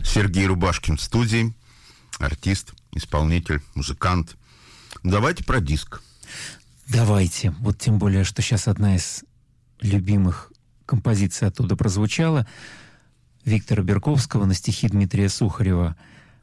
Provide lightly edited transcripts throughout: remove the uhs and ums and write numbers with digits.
Сергей Рубашкин в студии, артист, исполнитель, музыкант. Давайте про диск. Давайте. Вот тем более, что сейчас одна из любимых композиций оттуда прозвучала. Виктора Берковского на стихи Дмитрия Сухарева.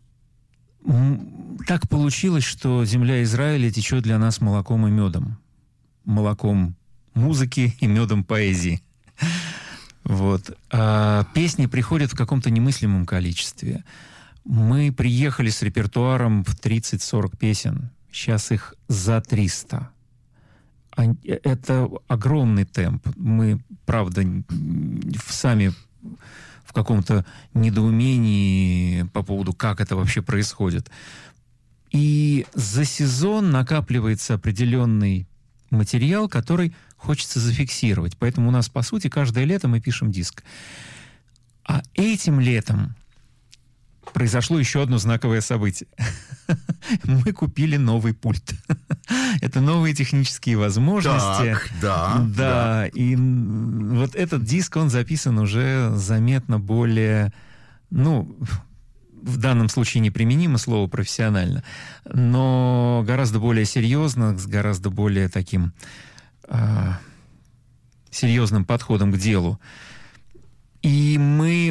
Так получилось, что земля Израиля течет для нас молоком и медом. Молоком музыки и медом поэзии. Вот. А песни приходят в каком-то немыслимом количестве. Мы приехали с репертуаром в 30-40 песен. Сейчас их за 300. Это огромный темп. Мы, правда, сами в каком-то недоумении по поводу, как это вообще происходит. И за сезон накапливается определенный материал, который хочется зафиксировать. Поэтому у нас, по сути, каждое лето мы пишем диск. А этим летом произошло еще одно знаковое событие. Мы купили новый пульт. Это новые технические возможности. Так, да. Да, и вот этот диск, он записан уже заметно более, в данном случае неприменимо слово «профессионально», но гораздо более серьезно, с гораздо более таким серьезным подходом к делу. И мы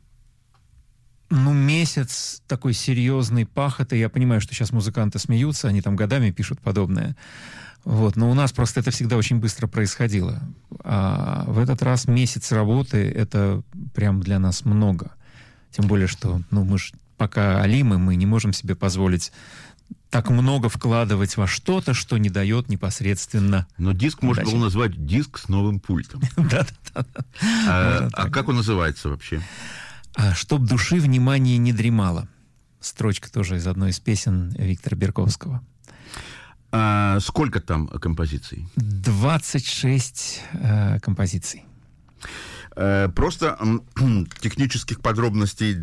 месяц такой серьезной пахоты. Я понимаю, что сейчас музыканты смеются, они там годами пишут подобное. Вот. Но у нас просто это всегда очень быстро происходило. А в этот раз месяц работы — это прям для нас много. Тем более, что мы же пока алимы, мы не можем себе позволить так много вкладывать во что-то, что не дает непосредственно. Но диск можно было назвать «Диск с новым пультом». Да. А как он называется вообще? «Чтоб души внимание не дремало». Строчка тоже из одной из песен Виктора Берковского. Сколько там композиций? 26 композиций. Просто технических подробностей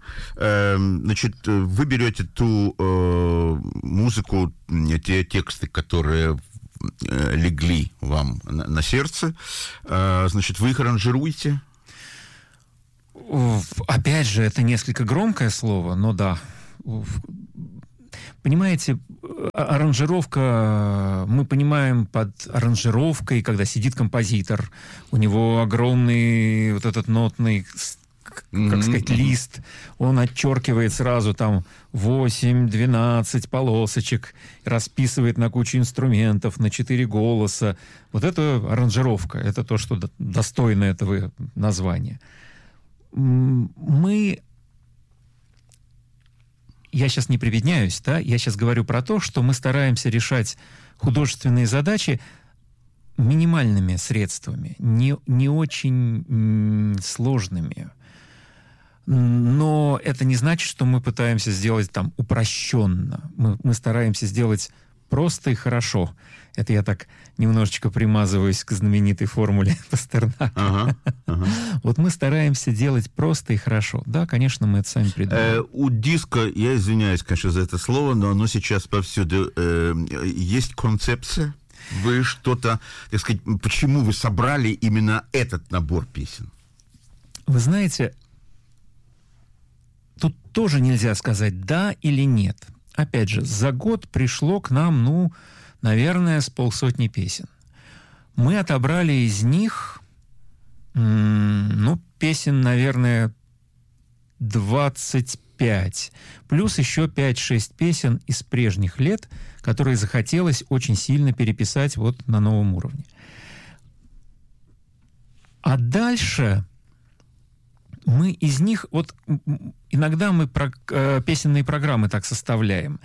вы берете ту музыку, те тексты, которые легли вам на сердце, значит, вы их аранжируете? Опять же, это несколько громкое слово, но да. Понимаете, аранжировка, мы понимаем под аранжировкой, когда сидит композитор, у него огромный вот этот нотный, как сказать, лист, он отчеркивает сразу там 8-12 полосочек, расписывает на кучу инструментов, на 4 голоса. Вот это аранжировка, это то, что достойно этого названия. Я сейчас не прибедняюсь, да? Я сейчас говорю про то, что мы стараемся решать художественные задачи минимальными средствами, не очень сложными. Но это не значит, что мы пытаемся сделать там упрощенно. Мы стараемся сделать просто и хорошо. Это я так немножечко примазываюсь к знаменитой формуле Пастернака. Вот мы стараемся делать просто и хорошо. Да, конечно, мы это сами придумали. У диска, я извиняюсь, конечно, за это слово, но оно сейчас повсюду. Есть концепция? Вы что-то, так сказать, почему вы собрали именно этот набор песен? Вы знаете, тут тоже нельзя сказать «да» или «нет». Опять же, за год пришло к нам, наверное, с 50 песен. Мы отобрали из них, песен, наверное, 25. Плюс еще 5-6 песен из прежних лет, которые захотелось очень сильно переписать вот на новом уровне. А дальше мы из них, вот иногда мы песенные программы так составляем.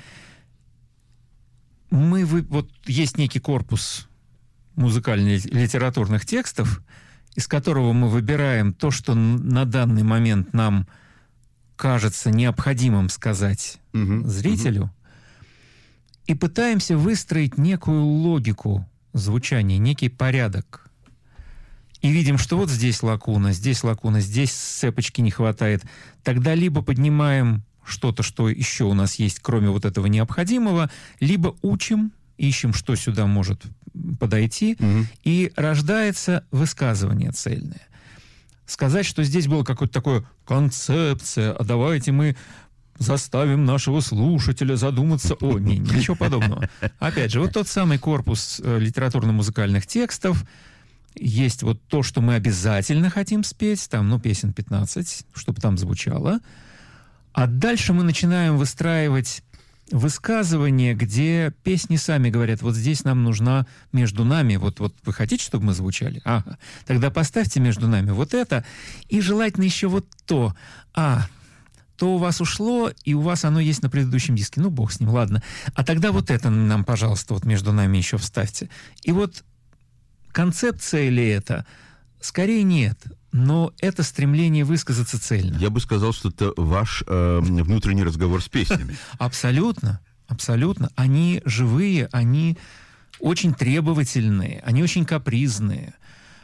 Вот есть некий корпус музыкально-литературных текстов, из которого мы выбираем то, что на данный момент нам кажется необходимым сказать зрителю, и пытаемся выстроить некую логику звучания, некий порядок. И видим, что вот здесь лакуна, здесь цепочки не хватает. Тогда либо поднимаем что-то, что еще у нас есть, кроме вот этого необходимого, либо ищем, что сюда может подойти, и рождается высказывание цельное. сказать, что здесь была какая-то такая концепция, а давайте мы заставим нашего слушателя задуматься о... ничего подобного. Опять же, вот тот самый корпус литературно-музыкальных текстов, есть вот то, что мы обязательно хотим спеть, там, песен 15, чтобы там звучало, а дальше мы начинаем выстраивать высказывания, где песни сами говорят, вот здесь нам нужна между нами, вот вы хотите, чтобы мы звучали? Ага. Тогда поставьте между нами вот это, и желательно еще вот то. То у вас ушло, и у вас оно есть на предыдущем диске. Бог с ним, ладно. А тогда вот это нам, пожалуйста, вот между нами еще вставьте. И вот концепция ли это? Скорее нет. Но это стремление высказаться цельно. Я бы сказал, что это ваш внутренний разговор с песнями. Абсолютно, абсолютно. Они живые, они очень требовательные, они очень капризные.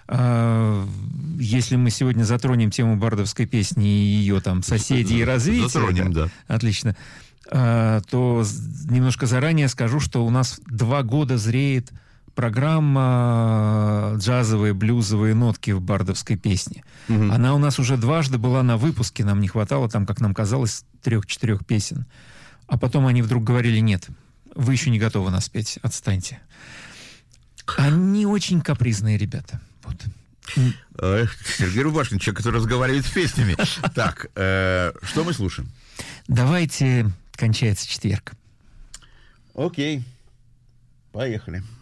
Если мы сегодня затронем тему бардовской песни и ее там соседей и развития, затронем, да. Отлично, то немножко заранее скажу, что у нас 2 года зреет программа «Джазовые, блюзовые нотки в бардовской песне». Угу. Она у нас уже дважды была на выпуске, нам не хватало там, как нам казалось, 3-4 песен. А потом они вдруг говорили: нет, вы еще не готовы нас петь, отстаньте. Они очень капризные ребята. Вот. Сергей Рубашкин, человек, который разговаривает с песнями. Так, что мы слушаем? Давайте «Кончается четверг». Окей, поехали.